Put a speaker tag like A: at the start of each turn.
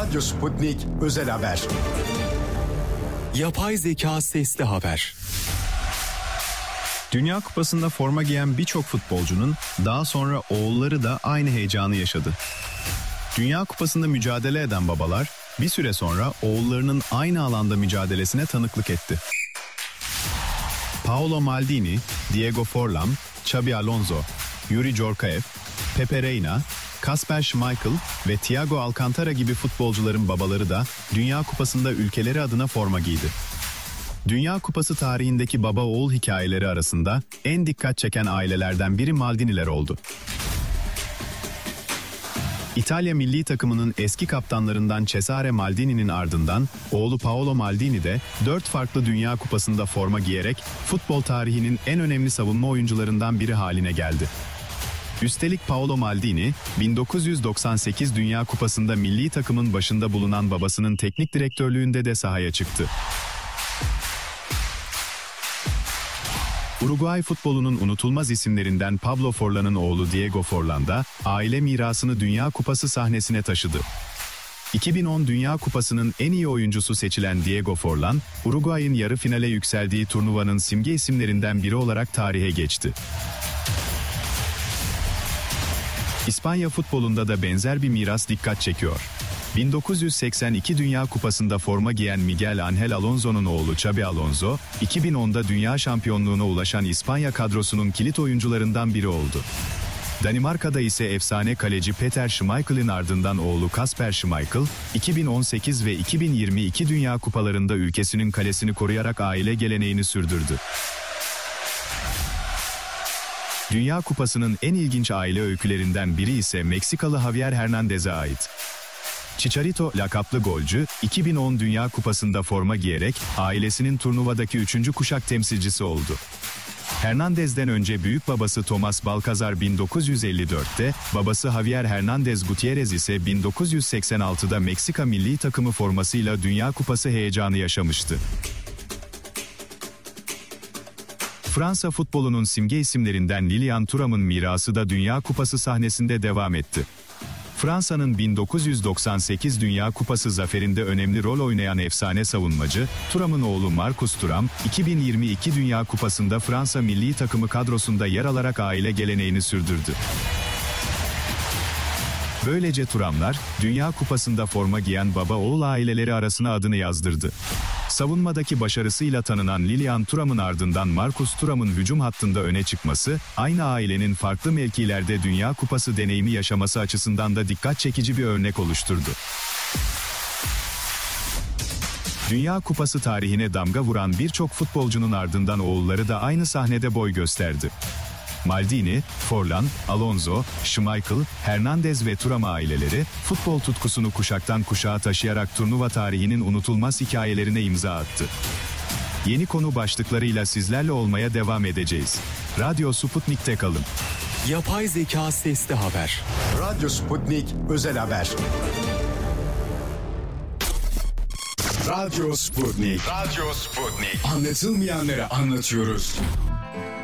A: Radyo Sputnik Özel Haber.
B: Yapay zeka sesli haber.
C: Dünya Kupası'nda forma giyen birçok futbolcunun daha sonra oğulları da aynı heyecanı yaşadı. Dünya Kupası'nda mücadele eden babalar bir süre sonra oğullarının aynı alanda mücadelesine tanıklık etti. Paolo Maldini, Diego Forlan, Xabi Alonso, Yuri Djorkaeff, Pepe Reina, Kasper Schmeichel ve Thiago Alcantara gibi futbolcuların babaları da Dünya Kupası'nda ülkeleri adına forma giydi. Dünya Kupası tarihindeki baba-oğul hikayeleri arasında en dikkat çeken ailelerden biri Maldiniler oldu. İtalya milli takımının eski kaptanlarından Cesare Maldini'nin ardından oğlu Paolo Maldini de 4 farklı Dünya Kupası'nda forma giyerek futbol tarihinin en önemli savunma oyuncularından biri haline geldi. Üstelik Paolo Maldini, 1998 Dünya Kupası'nda milli takımın başında bulunan babasının teknik direktörlüğünde de sahaya çıktı. Uruguay futbolunun unutulmaz isimlerinden Pablo Forlan'ın oğlu Diego Forlan da aile mirasını Dünya Kupası sahnesine taşıdı. 2010 Dünya Kupası'nın en iyi oyuncusu seçilen Diego Forlan, Uruguay'ın yarı finale yükseldiği turnuvanın simge isimlerinden biri olarak tarihe geçti. İspanya futbolunda da benzer bir miras dikkat çekiyor. 1982 Dünya Kupası'nda forma giyen Miguel Ángel Alonso'nun oğlu Xabi Alonso, 2010'da dünya şampiyonluğuna ulaşan İspanya kadrosunun kilit oyuncularından biri oldu. Danimarka'da ise efsane kaleci Peter Schmeichel'in ardından oğlu Kasper Schmeichel, 2018 ve 2022 Dünya Kupalarında ülkesinin kalesini koruyarak aile geleneğini sürdürdü. Dünya Kupası'nın en ilginç aile öykülerinden biri ise Meksikalı Javier Hernández'e ait. Chicharito lakaplı golcü, 2010 Dünya Kupası'nda forma giyerek ailesinin turnuvadaki 3. kuşak temsilcisi oldu. Hernández'den önce büyük babası Tomás Balcázar 1954'te, babası Javier Hernández Gutiérrez ise 1986'da Meksika milli takımı formasıyla Dünya Kupası heyecanı yaşamıştı. Fransa futbolunun simge isimlerinden Lilian Thuram'ın mirası da Dünya Kupası sahnesinde devam etti. Fransa'nın 1998 Dünya Kupası zaferinde önemli rol oynayan efsane savunmacı, Thuram'ın oğlu Marcus Thuram, 2022 Dünya Kupası'nda Fransa milli takımı kadrosunda yer alarak aile geleneğini sürdürdü. Böylece Thuramlar, Dünya Kupası'nda forma giyen baba-oğul aileleri arasına adını yazdırdı. Savunmadaki başarısıyla tanınan Lilian Thuram'ın ardından Marcus Thuram'ın hücum hattında öne çıkması, aynı ailenin farklı mevkilerde Dünya Kupası deneyimi yaşaması açısından da dikkat çekici bir örnek oluşturdu. Dünya Kupası tarihine damga vuran birçok futbolcunun ardından oğulları da aynı sahnede boy gösterdi. Maldini, Forlan, Alonso, Schmeichel, Hernández ve Thuram aileleri, futbol tutkusunu kuşaktan kuşağa taşıyarak turnuva tarihinin unutulmaz hikayelerine imza attı. Yeni konu başlıklarıyla sizlerle olmaya devam edeceğiz. Radyo Sputnik'te kalın.
B: Yapay zeka sesli haber.
A: Radyo Sputnik Özel Haber. Radyo Sputnik. Radyo Sputnik. Anlatılmayanları anlatıyoruz.